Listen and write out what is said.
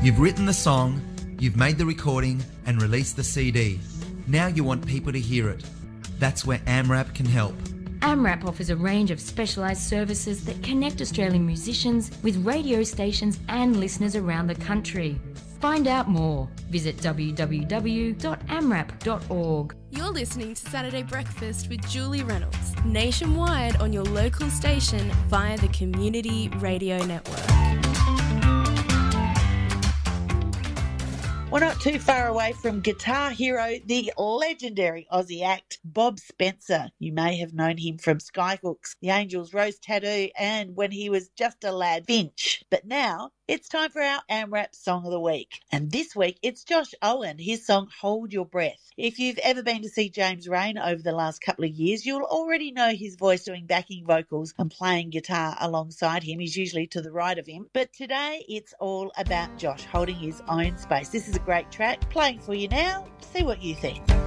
You've written the song, you've made the recording and released the CD. Now you want people to hear it. That's where AMRAP can help. AMRAP offers a range of specialised services that connect Australian musicians with radio stations and listeners around the country. Find out more. Visit www.amrap.org. You're listening to Saturday Breakfast with Julie Reynolds, nationwide on your local station via the Community Radio Network. We're not too far away from guitar hero, the legendary Aussie act, Bob Spencer. You may have known him from Skyhooks, The Angels' Rose Tattoo, and when he was just a lad, Finch. But now it's time for our AMRAP Song of the Week. And this week it's Josh Owen, his song Hold Your Breath. If you've ever been to see James Rain over the last couple of years, you'll already know his voice doing backing vocals and playing guitar alongside him. He's usually to the right of him. But today it's all about Josh holding his own space. This is a great track, playing for you now. See what you think.